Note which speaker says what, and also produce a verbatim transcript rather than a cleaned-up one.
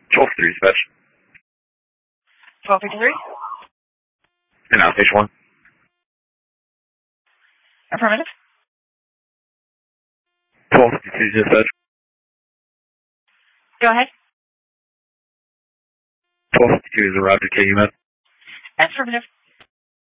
Speaker 1: twelve three dispatch.
Speaker 2: twelve fifty-three?
Speaker 1: And now station one.
Speaker 2: Affirmative.
Speaker 1: twelve fifty-two dispatch.
Speaker 2: Go ahead.
Speaker 1: twelve fifty-two is arrived at K U M.
Speaker 2: Affirmative.